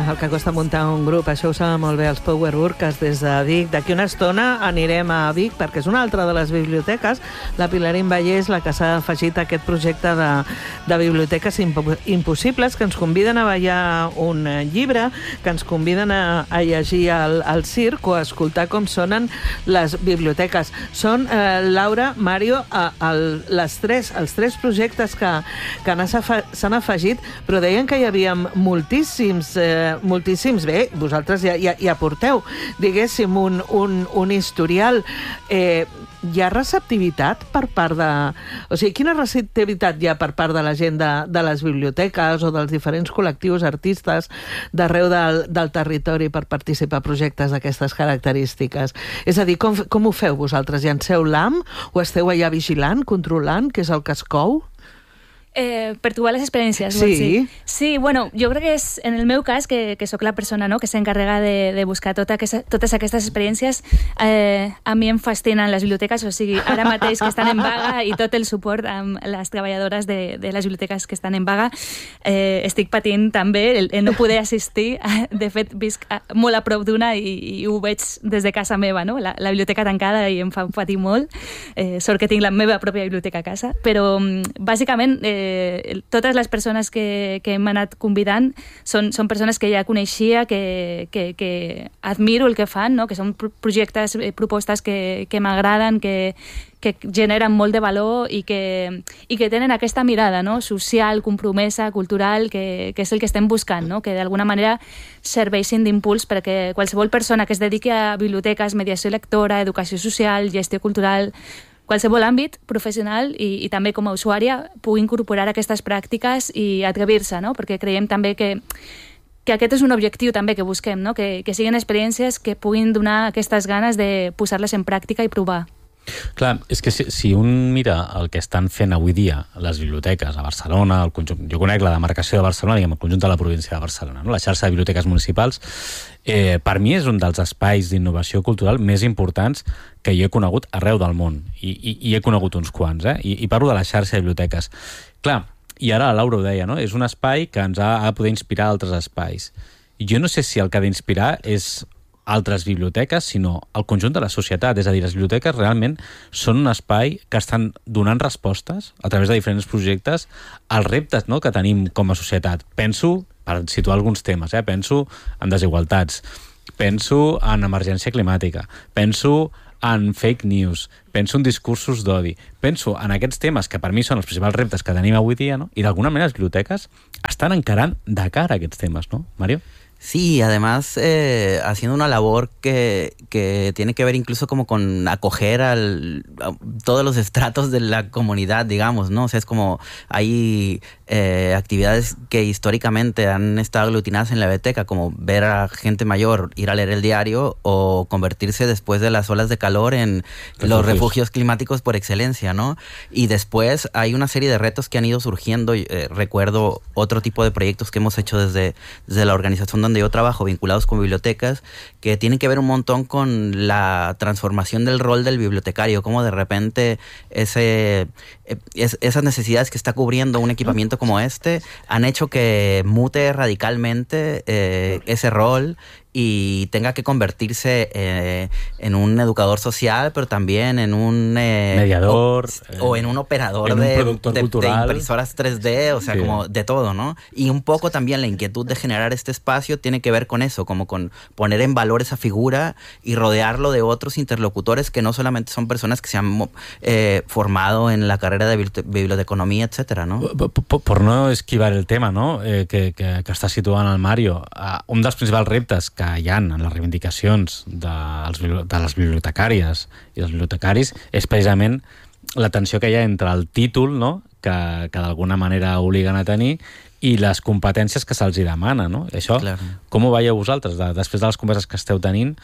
el que costa muntar un grup. Això ho saben molt bé els Power Workers des de Vic. D'aquí una estona anirem a Vic, perquè és una altra de les biblioteques, la Pilarín Vallès, la que s'ha afegit a aquest projecte de biblioteques impossibles, que ens conviden a ballar un llibre, que ens conviden a llegir al circ o a escoltar com sonen les biblioteques. Són, Laura, Mario, els tres projectes que s'han afegit, però deien que hi havia moltíssims. Bé, vosaltres ja porteu, diguéssim, un historial. Hi ha receptivitat per part de... O sigui, quina receptivitat hi ha per part de la gent de les biblioteques o dels diferents col·lectius artistes d'arreu del territori per participar a projectes d'aquestes característiques? És a dir, com ho feu vosaltres? Llanceu l'AM o esteu allà vigilant, controlant, què és el que es cou? Per trobar les experiències, vols dir? Sí, bueno, jo crec que és, en el meu cas, que sóc la persona, no?, que s'encarrega de buscar totes aquestes experiències, a mi em fascinen les biblioteques, o sigui, ara mateix que estan en vaga i tot el suport amb les treballadores de les biblioteques que estan en vaga, estic patint també el no poder assistir. De fet, visc molt a prop d'una i ho veig des de casa meva, no?, la biblioteca tancada, i em fa patir molt. Sort que tinc la meva pròpia biblioteca a casa, però bàsicament totes les persones que hem anat convidant són persones que ja coneixia, que admiro el que fan, no? Que són projectes, propostes que m'agraden, que generen molt de valor i que tenen aquesta mirada, no?, social, compromesa, cultural, que és el que estem buscant, no?, que d'alguna manera serveixin d'impuls perquè qualsevol persona que es dediqui a biblioteques, mediació lectora, educació social, gestió cultural, qualsevol àmbit professional i també com a usuària pugui incorporar aquestes pràctiques i atrevir-se, no? Perquè creiem també que aquest és un objectiu també que busquem, no? Que siguin experiències que puguin donar aquestes ganes de posar-les en pràctica i provar. Clar, és que si un mira el que estan fent avui dia les biblioteques a Barcelona, el conjunt, jo conec la demarcació de Barcelona, diguem, el conjunt de la província de Barcelona, no? La xarxa de biblioteques municipals, per mi és un dels espais d'innovació cultural més importants que jo he conegut arreu del món, i he conegut uns quants, i parlo de la xarxa de biblioteques. Clar, i ara la Laura ho deia, no? És un espai que ens ha de poder inspirar altres espais. Jo no sé si el que ha d'inspirar és altres biblioteques, sinó el conjunt de la societat. És a dir, les biblioteques realment són un espai que estan donant respostes a través de diferents projectes als reptes, no?, que tenim com a societat. Penso, per situar alguns temes, penso en desigualtats, penso en emergència climàtica, penso en fake news, penso en discursos d'odi, penso en aquests temes que per mi són els principals reptes que tenim avui dia, no? I d'alguna manera les biblioteques estan encarant de cara a aquests temes, ¿no, Mario? Sí, además haciendo una labor que tiene que ver incluso como con acoger a todos los estratos de la comunidad, digamos, ¿no? O sea, es como hay actividades que históricamente han estado aglutinadas en la biblioteca, como ver a gente mayor ir a leer el diario o convertirse después de las olas de calor en los refugios climáticos por excelencia, ¿no? Y después hay una serie de retos que han ido surgiendo. Recuerdo otro tipo de proyectos que hemos hecho desde la organización donde yo trabajo, vinculados con bibliotecas, que tienen que ver un montón con la transformación del rol del bibliotecario, como de repente esas necesidades que está cubriendo un equipamiento como este han hecho que mute radicalmente ese rol y tenga que convertirse en un educador social, pero también en un mediador o en un operador de impresoras 3D, o sea, sí, como de todo, ¿no? Y un poco también la inquietud de generar este espacio tiene que ver con eso, como con poner en valor esa figura y rodearlo de otros interlocutores que no solamente son personas que se han formado en la carrera de biblioteconomía, etcétera, ¿no? Por no esquivar el tema, no?, que està situant el Mario, un dels principals reptes que hi ha en les reivindicacions de les bibliotecàries i dels bibliotecaris és precisament la tensió que hi ha entre el títol, no?, que d'alguna manera obliguen a tenir, i les competències que se'ls demana, no? Això, claro. Com ho veieu vosaltres? Després de les converses que esteu tenint,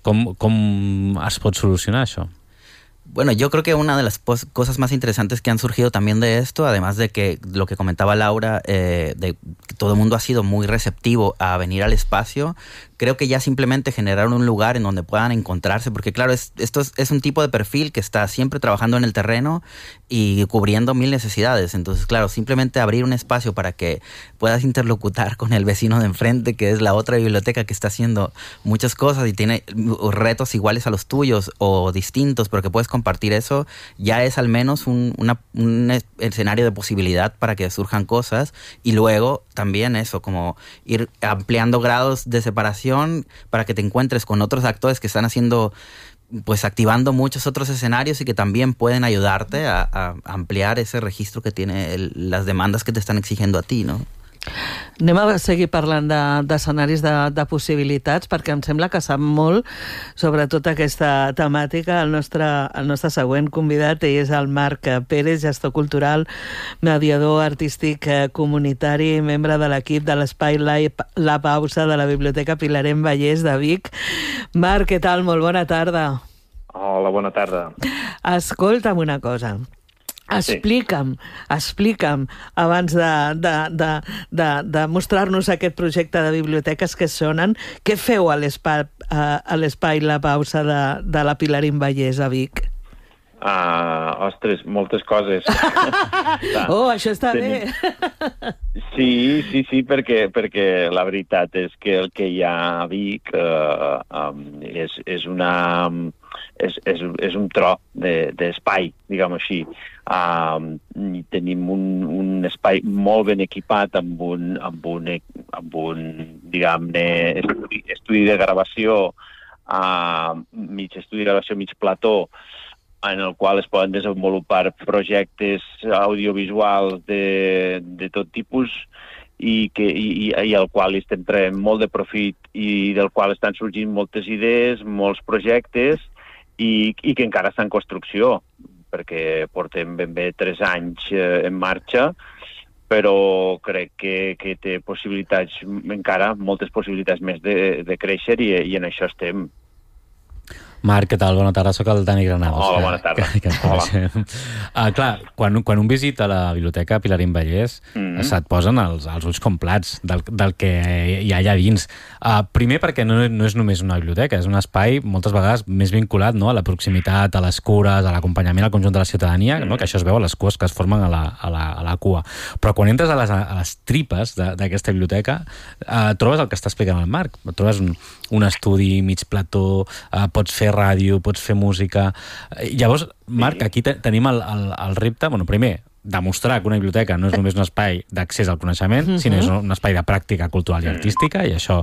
com es pot solucionar això? Bueno, yo creo que una de las cosas más interesantes que han surgido también de esto, además de que lo que comentaba Laura, de que todo el mundo ha sido muy receptivo a venir al espacio, creo que ya simplemente generar un lugar en donde puedan encontrarse, porque claro, esto es un tipo de perfil que está siempre trabajando en el terreno y cubriendo 1000 necesidades. Entonces, claro, simplemente abrir un espacio para que puedas interlocutar con el vecino de enfrente, que es la otra biblioteca que está haciendo muchas cosas y tiene retos iguales a los tuyos o distintos, pero que puedes compartir eso, ya es al menos un escenario de posibilidad para que surjan cosas. Y luego también eso, como ir ampliando grados de separación para que te encuentres con otros actores que están haciendo, pues activando muchos otros escenarios y que también pueden ayudarte a ampliar ese registro que tiene las demandas que te están exigiendo a ti, ¿no? Anem a seguir parlant d'escenaris de possibilitats, perquè em sembla que sap molt sobre tota aquesta temàtica. El nostre següent convidat és el Marc Pérez, gestor cultural, mediador artístic comunitari, membre de l'equip de l'Espai La Pausa de la Biblioteca Pilarén Vallès de Vic. Marc, què tal? Molt bona tarda. Hola, bona tarda. Escolta'm una cosa. Explica'm, abans de mostrar-nos aquest projecte de biblioteques que sonen, què feu a l'Espai La Pausa de la Pilarén Vallès a Vic? Ostres, moltes coses. Oh, això està bé. Sí, perquè la veritat és que el que hi ha a Vic és un tro d'espai, diguem-ho així. Tenim un espai molt ben equipat amb un diguem-ne, estudi de gravació, mig estudi de gravació, mig plató, en el qual es poden desenvolupar projectes audiovisuals de tot tipus i al qual estem traient molt de profit i del qual estan sorgint moltes idees, molts projectes i que encara està en construcció, perquè portem ben bé 3 anys en marxa, però crec que té possibilitats, encara moltes possibilitats més de créixer i en això estem. Marc, què tal? Bona tarda, soc el Dani Granados. Hola, bona tarda. Clar, quan un visita la biblioteca Pilarén Vallès, se't posen els ulls com plats del que hi ha allà dins. Primer perquè no és només una biblioteca, és un espai moltes vegades més vinculat, no?, a la proximitat, a les cures, a l'acompanyament al conjunt de la ciutadania, no?, que això es veu a les cues que es formen a la cua. Però quan entres a les tripes d'aquesta biblioteca, trobes el que està explicant el Marc. Trobes un estudi mig plató, pots fer ràdio, pots fer música. Llavors, Marc, aquí tenim el repte, bueno, primer, demostrar que una biblioteca no és només un espai d'accés al coneixement, sinó és un espai de pràctica cultural i artística, i això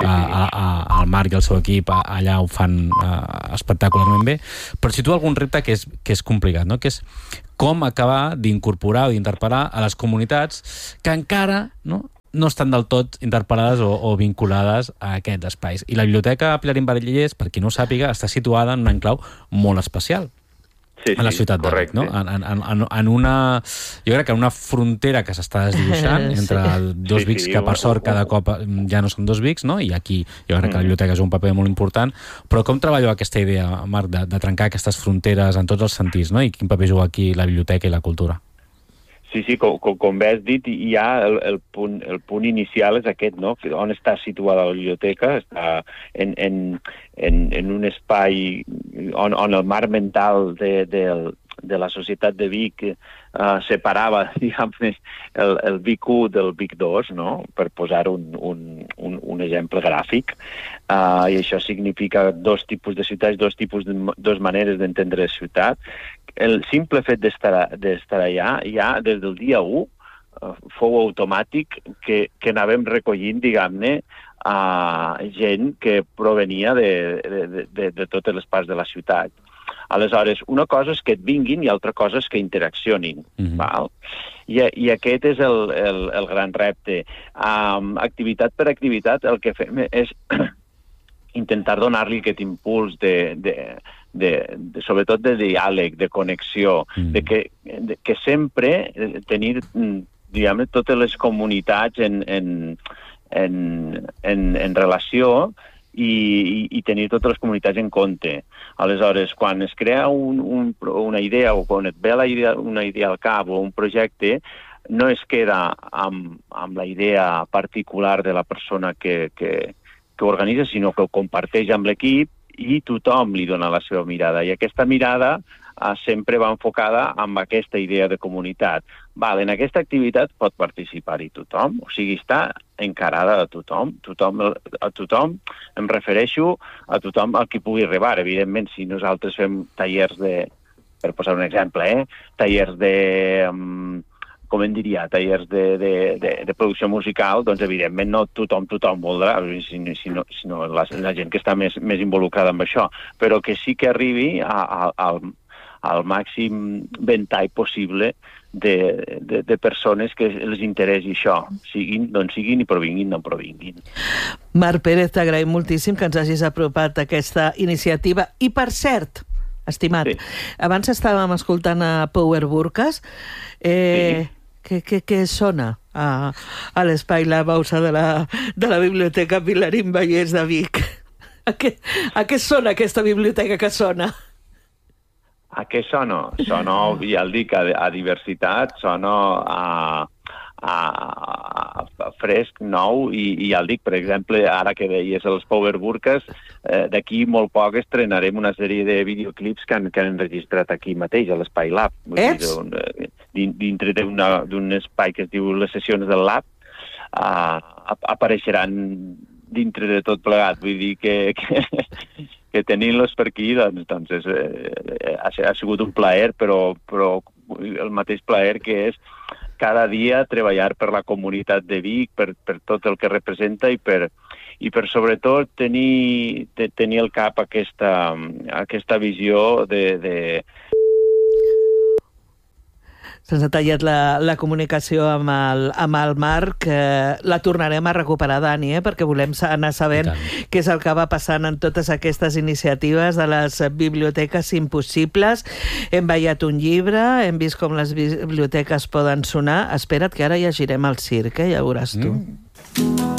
el Marc i el seu equip allà ho fan espectacularment bé. Però si tu algun repte que és complicat, no?, que és com acabar d'incorporar o d'interpel·lar a les comunitats que encara no estan del tot interpel·lades o vinculades a aquests espais. I la Biblioteca Pilarén Vallès, per qui no ho sàpiga, està situada en un enclau molt especial a la ciutat de Vic, no? En una, jo crec que una frontera que s'està desdibuixant entre dos Vics, que per sort cada cop ja no són dos Vics, no? I aquí jo crec que la biblioteca és un paper molt important. Però com treballeu aquesta idea, Marc, de trencar aquestes fronteres en tots els sentits, no? I quin paper juga aquí la biblioteca i la cultura? Sí, com bé has dit, ja el punt inicial és aquest, no? On està situada la biblioteca? Està en un espai on el marc mental de la societat de Vic separava, diguem-ne, el Vic 1 del Vic 2, no?, per posar un exemple gràfic. I això significa dos tipus de ciutats, dos maneres d'entendre la ciutat. El simple fet d'estar allà, ja des del dia 1, fou automàtic que anàvem recollint, diguem-ne, gent que provenia de totes les parts de la ciutat. Aleshores, una cosa és que et vinguin i altra cosa és que interaccionin. I aquest és el gran repte. Activitat per activitat, el que fem és intentar donar-li aquest impuls sobretot de diàleg, de connexió, de que sempre tenir, diguem-ne, totes les comunitats en relació i tenir totes les comunitats en compte. Aleshores, quan es crea una idea o quan et ve una idea al cap o un projecte, no es queda amb la idea particular de la persona que que ho organitza, sinó que ho comparteix amb l'equip i tothom li dona la seva mirada. I aquesta mirada sempre va enfocada amb aquesta idea de comunitat. En aquesta activitat pot participar-hi tothom, o sigui, està encarada a tothom. A tothom, em refereixo a tothom al qui pugui arribar. Evidentment, si nosaltres fem tallers per posar un exemple, tallers com en diria, tallers de producció musical, doncs evidentment no tothom voldrà, sinó la gent que està més involucrada amb això, però que sí que arribi al màxim ventall possible de persones que els interessi això, siguin d'on siguin i provinguin d'on provinguin. Marc Pérez, t'agraïm moltíssim que ens hagis apropat a aquesta iniciativa. I per cert, estimat, abans estàvem escoltant a Power Burkas, què sona a l'espai La Bausa de la Biblioteca Pilarín Vallès de Vic? A què sona aquesta biblioteca que sona? A què sona? Sona, ja el dic, a diversitat, sona a fresc, nou, i ja el dic, per exemple, ara que deies els Power Burkas, d'aquí molt poc estrenarem una sèrie de videoclips que han enregistrat aquí mateix, a l'Espai Lab. Dintre d'un espai que es diu les sessions del Lab, apareixeran dintre de tot plegat. Vull dir que tenint-los per aquí doncs ha sigut un plaer, però el mateix plaer que és cada dia treballar per la comunitat de Vic, per tot el que representa i per sobretot tenir al cap aquesta visió de... Se'ns ha tallat la comunicació amb el Marc. La tornarem a recuperar, Dani, perquè volem anar sabent què és el que va passant en totes aquestes iniciatives de les biblioteques impossibles. Hem veient un llibre, hem vist com les biblioteques poden sonar. Espera't, que ara llegirem el circ, ja veuràs tu.